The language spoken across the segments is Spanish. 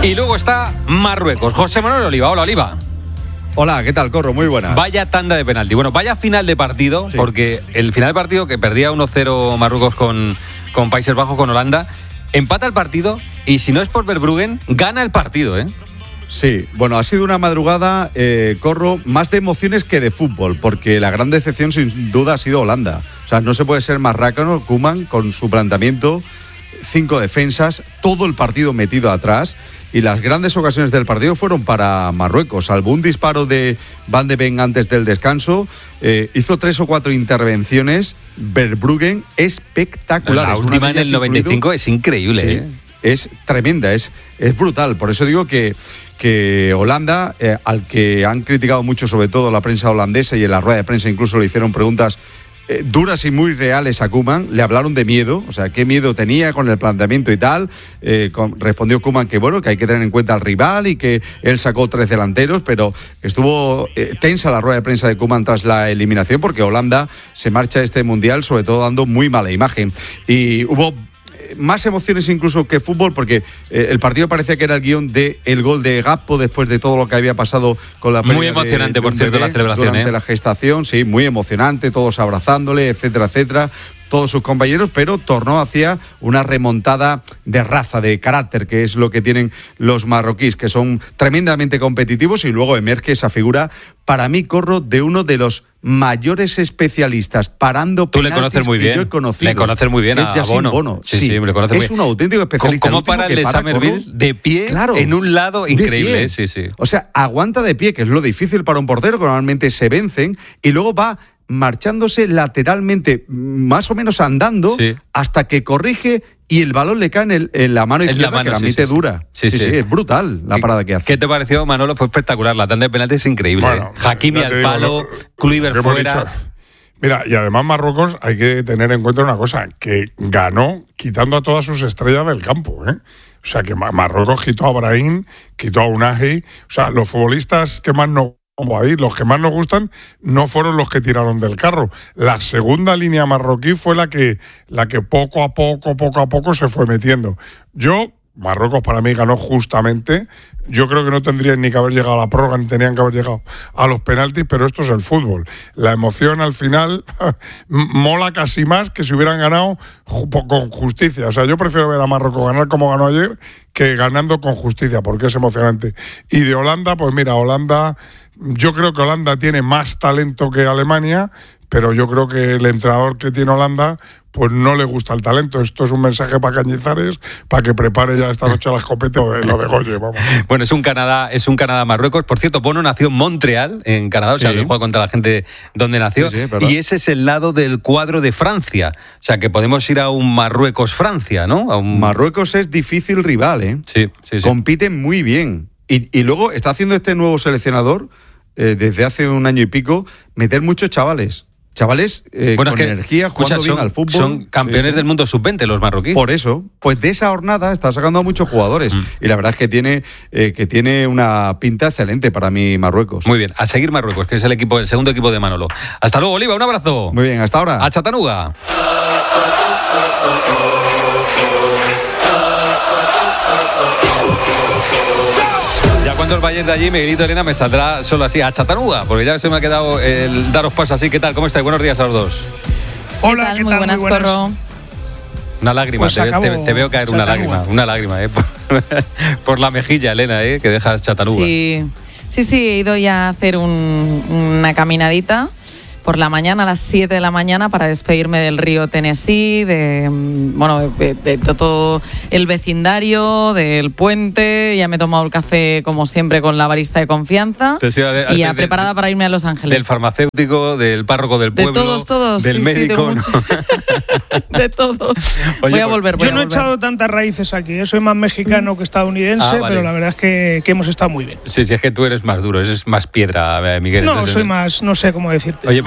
Y luego está Marruecos. José Manuel Oliva. Hola, Oliva. Hola, ¿qué tal, Corro? Muy buenas. Vaya tanda de penalti. Bueno, vaya final de partido, sí. Porque el final de partido que perdía 1-0 Marruecos con Países Bajos, con Holanda, empata el partido y si no es por Verbruggen, gana el partido, ¿eh? Sí, bueno, ha sido una madrugada, Corro, más de emociones que de fútbol, porque la gran decepción sin duda ha sido Holanda. O sea, no se puede ser más rácano, Koeman, con su planteamiento, 5 defensas, todo el partido metido atrás, y las grandes ocasiones del partido fueron para Marruecos, salvo un disparo de Van de Ven antes del descanso, hizo 3 o 4 intervenciones, Verbruggen espectacular. La última en el 95 es increíble, sí. Es tremenda, es brutal. Por eso digo que Holanda, al que han criticado mucho, sobre todo la prensa holandesa, y en la rueda de prensa incluso le hicieron preguntas duras y muy reales a Koeman, le hablaron de miedo, o sea, qué miedo tenía con el planteamiento y tal. Respondió Koeman que bueno, que hay que tener en cuenta al rival y que él sacó 3 delanteros, pero estuvo tensa la rueda de prensa de Koeman tras la eliminación, porque Holanda se marcha de este mundial sobre todo dando muy mala imagen. Y hubo más emociones incluso que fútbol, porque el partido parecía que era el guión del gol de Gakpo después de todo lo que había pasado con la pérdida. Muy emocionante, por cierto, la celebración. Durante la gestación, sí, muy emocionante, todos abrazándole, etcétera, etcétera, todos sus compañeros, pero tornó hacia una remontada de raza, de carácter, que es lo que tienen los marroquíes, que son tremendamente competitivos, y luego emerge esa figura, para mí, Corro, de uno de los mayores especialistas parando penaltis. Tú le conoces muy bien. Yo he conocido. Le conoces muy bien a Bono. Sí, le conoces es un auténtico especialista. ¿Cómo para el de Summerville? De pie, claro, en un lado increíble. Sí. O sea, aguanta de pie, que es lo difícil para un portero, que normalmente se vencen, y luego va marchándose lateralmente, más o menos andando, hasta que corrige y el balón le cae en la mano izquierda, que la mete dura. Sí, es brutal la parada que hace. ¿Qué te pareció, Manolo? Fue espectacular, la tanda de penaltis es increíble. Bueno, Hakimi al palo, Kluivert fuera. Mira, y además Marruecos hay que tener en cuenta una cosa, que ganó quitando a todas sus estrellas del campo, ¿eh? O sea, que Marruecos quitó a Brahim, quitó a Unai, o sea, los futbolistas que más no... los que más nos gustan no fueron los que tiraron del carro. La segunda línea marroquí fue la que poco a poco se fue metiendo. Marruecos para mí ganó justamente. Yo creo que no tendrían ni que haber llegado a la prórroga, ni tenían que haber llegado a los penaltis, pero esto es el fútbol. La emoción al final mola casi más que si hubieran ganado con justicia. O sea, yo prefiero ver a Marruecos ganar como ganó ayer que ganando con justicia, porque es emocionante. Y de Holanda, pues mira, yo creo que Holanda tiene más talento que Alemania, pero yo creo que el entrenador que tiene Holanda pues no le gusta el talento. Esto es un mensaje para Cañizares, para que prepare ya esta noche la escopeta o lo de Goye, vamos. Bueno, es un Canadá-Marruecos. Por cierto, Bono nació en Montreal, en Canadá, o sea, le juega contra la gente donde nació. Sí, y ese es el lado del cuadro de Francia. O sea, que podemos ir a un Marruecos-Francia, ¿no? Marruecos es difícil rival, ¿eh? Sí. Compiten muy bien. Y luego está haciendo este nuevo seleccionador, desde hace un año y pico, meter muchos chavales con energía, jugando bien al fútbol. Son campeones del mundo sub-20 los marroquíes. Por eso, pues de esa jornada está sacando a muchos jugadores. Y la verdad es que tiene una pinta excelente para mí Marruecos. Muy bien, a seguir Marruecos, que es el segundo equipo de Manolo. Hasta luego, Oliva, un abrazo. Muy bien, hasta ahora. A Chattanooga. Cuando el Bayern de allí, Miguelito, Elena, me saldrá solo así, a Chattanooga, porque ya se me ha quedado el daros paso así. ¿Qué tal? ¿Cómo estáis? Buenos días a los dos. Hola, ¿qué tal? Muy buenas, Corro. Una lágrima, pues te veo caer una lágrima, por la mejilla, Elena, que dejas Chattanooga. Sí, he ido ya a hacer una caminadita por la mañana, a las 7 de la mañana, para despedirme del río Tennessee, de todo el vecindario, del puente. Ya me he tomado el café, como siempre, con la barista de confianza. Y ya preparada para irme a Los Ángeles. Del farmacéutico, del párroco del pueblo. De todos. Del médico. De todos. Oye, voy a volver. Yo no he echado tantas raíces aquí. Soy más mexicano que estadounidense, vale. Pero la verdad es que hemos estado muy bien. Sí, es que tú eres más duro, eres más piedra, Miguel. No, soy más, no sé cómo decirte. Oye, por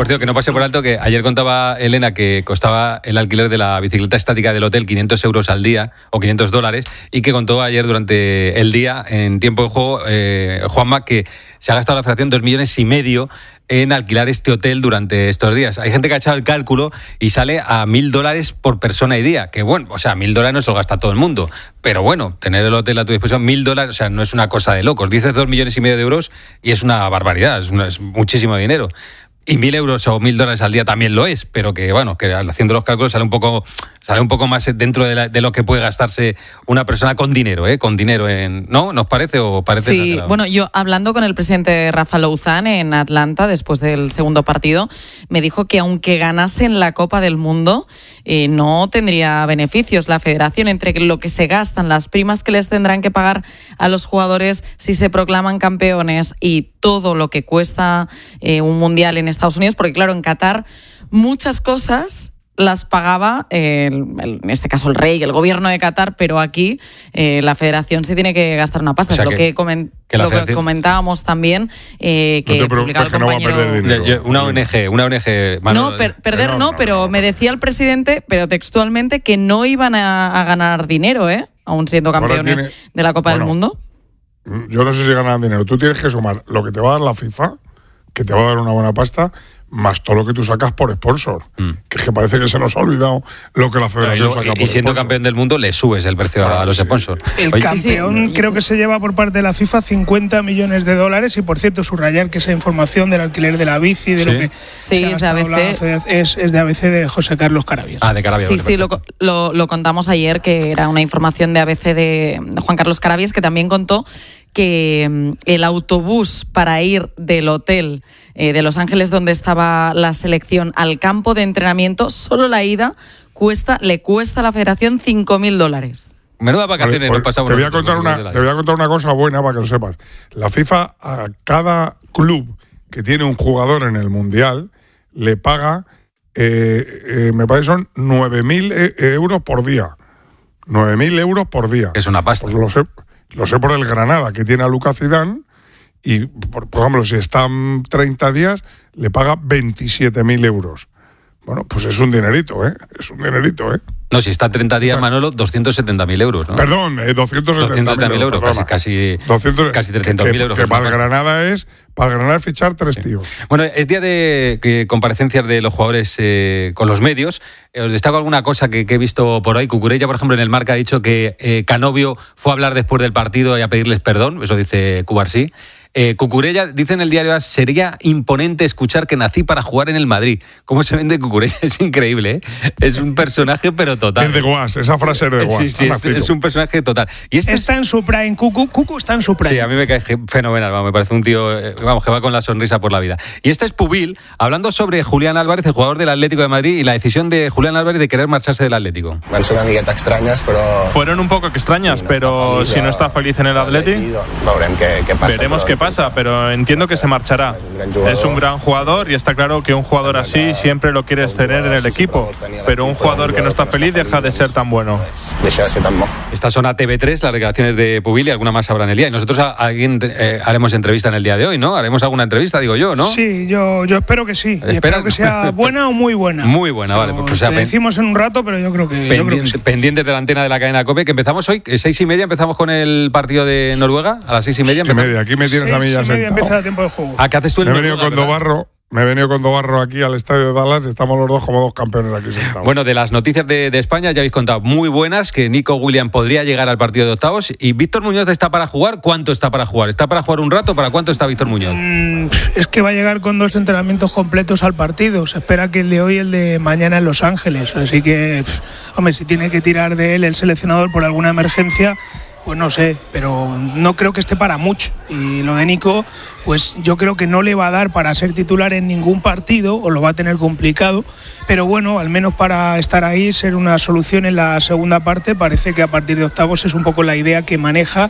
cierto, que no pase por alto que ayer contaba Elena que costaba el alquiler de la bicicleta estática del hotel 500 euros al día o $500 y que contó ayer durante el día en tiempo de juego Juanma que se ha gastado la federación 2,5 millones en alquilar este hotel durante estos días. Hay gente que ha echado el cálculo y sale a $1.000 por persona y día. Que bueno, o sea, $1.000 no se lo gasta todo el mundo. Pero bueno, tener el hotel a tu disposición, $1.000, o sea, no es una cosa de locos. Dices 2,5 millones de euros y es una barbaridad, es muchísimo dinero. Y 1.000 euros o $1.000 al día también lo es, pero que bueno, que haciendo los cálculos sale un poco más dentro de lo que puede gastarse una persona con dinero, ¿no? ¿Nos parece o parece? Sí, exagerado? Bueno, yo hablando con el presidente Rafa Louzán en Atlanta después del segundo partido, me dijo que aunque ganasen la Copa del Mundo, no tendría beneficios la federación entre lo que se gastan, las primas que les tendrán que pagar a los jugadores si se proclaman campeones y todo lo que cuesta un mundial en Estados Unidos, porque claro, en Qatar muchas cosas las pagaba, en este caso el rey, el gobierno de Qatar, pero aquí la federación se tiene que gastar una pasta. O sea, es lo que comentábamos también, que publicaba el compañero. Una ONG. No, perder no, pero me decía el presidente, pero textualmente, que no iban a ganar dinero, aún siendo campeones de la Copa del Mundo. Yo no sé si ganan dinero. Tú tienes que sumar lo que te va a dar la FIFA, que te va a dar una buena pasta, más todo lo que tú sacas por sponsor. Que es que parece que se nos ha olvidado lo que la federación saca por sponsor. Y siendo campeón del mundo le subes el precio a los sponsors. El campeón creo que se lleva por parte de la FIFA $50 millones y por cierto subrayar que esa información del alquiler de la bici, de lo que es de ABC, es de ABC de José Carlos Carabias. De Carabias. Sí, lo contamos ayer, que era una información de ABC de Juan Carlos Carabias, que también contó que el autobús para ir del hotel de Los Ángeles donde estaba la selección al campo de entrenamiento, solo la ida le cuesta a la federación $5.000. Menuda vacaciones nos pasamos. Te voy a contar una cosa buena para que lo sepas. La FIFA a cada club que tiene un jugador en el Mundial le paga, me parece son 9.000 euros por día. 9.000 euros por día. Es una pasta. Pues lo sé por el Granada, que tiene a Lucas Zidane, y, por ejemplo, si están 30 días, le paga 27.000 euros. Bueno, pues es un dinerito, Es un dinerito, No, si está 30 días, Manolo, 270.000 euros, ¿no? Perdón, 270.000 euros. Casi 300.000 euros. Que para el Granada es fichar 3 tíos. Bueno, es día de comparecencias de los jugadores con los medios. Os destaco alguna cosa que he visto por ahí. Cucurella, por ejemplo, en el Marca ha dicho que Canovio fue a hablar después del partido y a pedirles perdón. Eso dice Cubarsí. Cucurella dice en el diario AS: sería imponente escuchar que nací para jugar en el Madrid. ¿Cómo se vende Cucurella? Es increíble, Es un personaje, pero total. Es de Guas, esa frase es de Guas. Sí, es un personaje total. Y está en su prime, Cucu está en su prime. Sí, a mí me cae fenomenal, me parece un tío, que va con la sonrisa por la vida. Y este es Pubil, hablando sobre Julián Álvarez, el jugador del Atlético de Madrid, y la decisión de Julián Álvarez de querer marcharse del Atlético. Van ser una miqueta extrañas, pero... Fueron un poco extrañas, pero si no está feliz en el Atlético, veremos qué pasa, pero entiendo que se marchará. Es un gran jugador y está claro que un jugador así siempre lo quieres tener en el equipo, pero un jugador que no está feliz deja de ser tan bueno. Estas son a TV3, las declaraciones de Pubil, y alguna más habrá en el día. Y nosotros haremos entrevista en el día de hoy, ¿no? Haremos alguna entrevista, digo yo, ¿no? Sí, yo espero que sí. Espero que sea buena o muy buena. Muy buena, vale. Pues, te decimos en un rato, pero yo creo que sí. Pendientes de la antena de la cadena COPE, que empezamos hoy, 6:30, empezamos con el partido de Noruega, a las 6:30. Aquí me tienes a mí ya sentado. Empieza el tiempo de juego. ¿Qué haces tú en Noruega? Me he venido con Dobarro aquí al estadio de Dallas y estamos los dos como dos campeones aquí sentados. Bueno, de las noticias de España ya habéis contado muy buenas, que Nico Williams podría llegar al partido de octavos, y Víctor Muñoz está para jugar. ¿Cuánto está para jugar? ¿Está para jugar un rato? ¿Para cuánto está Víctor Muñoz? Es que va a llegar con 2 entrenamientos completos al partido. Se espera que el de hoy y el de mañana en Los Ángeles. Así que, hombre, si tiene que tirar de él el seleccionador por alguna emergencia, pues no sé, pero no creo que esté para mucho. Y lo de Nico, pues yo creo que no le va a dar para ser titular en ningún partido, o lo va a tener complicado, pero bueno, al menos para estar ahí, ser una solución en la segunda parte. Parece que a partir de octavos es un poco la idea que maneja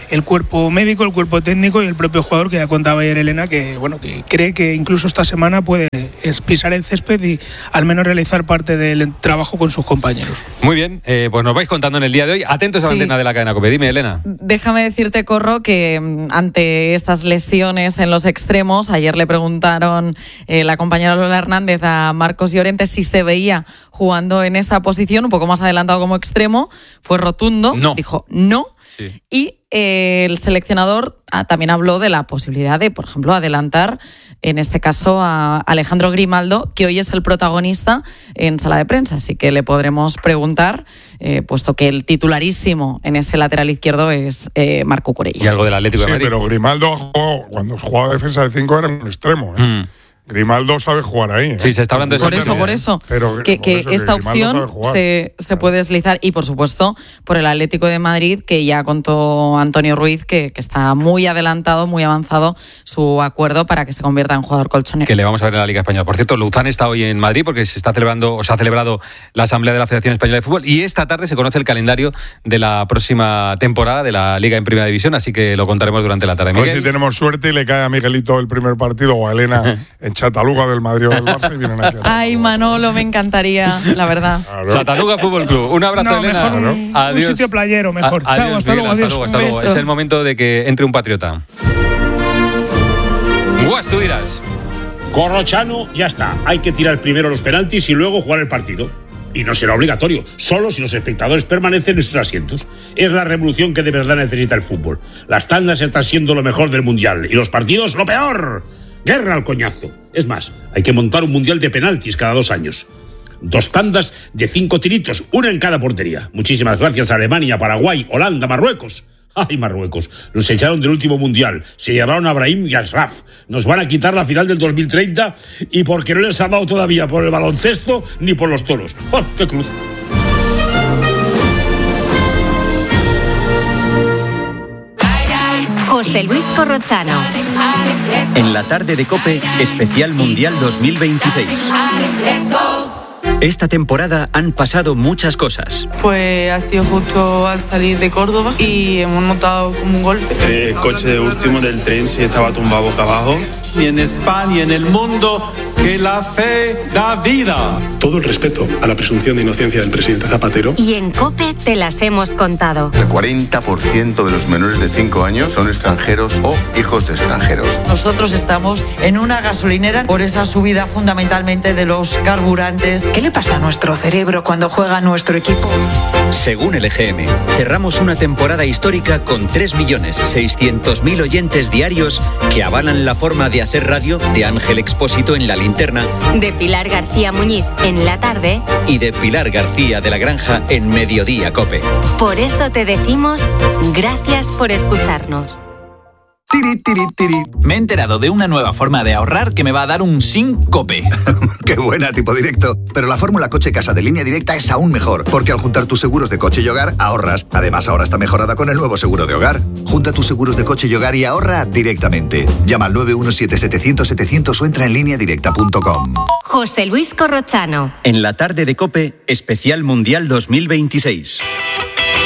el cuerpo médico, el cuerpo técnico y el propio jugador, que ya contaba ayer Elena, que cree que incluso esta semana puede pisar el césped y al menos realizar parte del trabajo con sus compañeros. Muy bien, pues nos vais contando en el día de hoy. Atentos a la antena de la cadena COPE. Dime, Elena. Déjame decirte, Corro, que ante estas lesiones en los extremos, ayer le preguntaron la compañera Lola Hernández a Marcos Llorente si se veía jugando en esa posición, un poco más adelantado como extremo. Fue rotundo, dijo no. Sí. Y el seleccionador también habló de la posibilidad de, por ejemplo, adelantar, en este caso, a Alejandro Grimaldo, que hoy es el protagonista en sala de prensa. Así que le podremos preguntar, puesto que el titularísimo en ese lateral izquierdo es Marc Cucurella. Y algo del Atlético de Madrid. Sí, pero Grimaldo cuando jugaba defensa de 5 era un extremo. Grimaldo sabe jugar ahí. Sí, se está hablando de eso. Por eso. Pero que esta opción se puede deslizar. Y, por supuesto, por el Atlético de Madrid, que ya contó Antonio Ruiz, que está muy adelantado, muy avanzado su acuerdo para que se convierta en jugador colchonero. Que le vamos a ver en la Liga Española. Por cierto, Luzán está hoy en Madrid porque se ha celebrado la Asamblea de la Federación Española de Fútbol y esta tarde se conoce el calendario de la próxima temporada de la Liga en Primera División, así que lo contaremos durante la tarde. A ver si tenemos suerte y le cae a Miguelito el primer partido o a Elena en Chataluga del Madrid o del Barça y vienen aquí. Ay, Manolo, me encantaría, la verdad. Claro. Chataluga Fútbol Club. Un abrazo, Elena. Mejor un sitio playero, mejor. Chao, hasta luego, adiós. Hasta luego. Es el momento de que entre un patriota. Guas, tú dirás. Corrochano, ya está. Hay que tirar primero los penaltis y luego jugar el partido. Y no será obligatorio, solo si los espectadores permanecen en sus asientos. Es la revolución que de verdad necesita el fútbol. Las tandas están siendo lo mejor del mundial y los partidos lo peor. Guerra al coñazo. Es más, hay que montar un mundial de penaltis cada 2 años. 2 tandas de 5 tiritos, una en cada portería. Muchísimas gracias a Alemania, Paraguay, Holanda, Marruecos. ¡Ay, Marruecos! Nos echaron del último mundial. Se llevaron a Brahim y a Ashraf. Nos van a quitar la final del 2030 y porque no les ha dado todavía por el baloncesto ni por los toros. ¡Oh, qué cruz! José Luis Corrochano. En la tarde de COPE, especial Mundial 2026. Esta temporada han pasado muchas cosas. Pues ha sido justo al salir de Córdoba y hemos notado como un golpe. El coche último del tren sí estaba tumbado boca abajo. Y en España y en el mundo, que la fe da vida. Todo el respeto a la presunción de inocencia del presidente Zapatero. Y en COPE te las hemos contado. El 40% de los menores de 5 años son extranjeros o hijos de extranjeros. Nosotros estamos en una gasolinera por esa subida fundamentalmente de los carburantes. ¿Qué le pasa a nuestro cerebro cuando juega nuestro equipo? Según el EGM, cerramos una temporada histórica con 3.600.000 oyentes diarios que avalan la forma de hacer radio de Ángel Expósito en La Linterna, de Pilar García Muñiz en La Tarde y de Pilar García de la Granja en Mediodía COPE. Por eso te decimos gracias por escucharnos. Tiri, tiri, tiri. Me he enterado de una nueva forma de ahorrar que me va a dar un SINCOPE. ¡Qué buena, tipo directo! Pero la fórmula Coche Casa de Línea Directa es aún mejor, porque al juntar tus seguros de coche y hogar, ahorras. Además, ahora está mejorada con el nuevo seguro de hogar. Junta tus seguros de coche y hogar y ahorra directamente. Llama al 917-700-700 o entra en lineadirecta.com. José Luis Corrochano. En la tarde de COPE, especial Mundial 2026.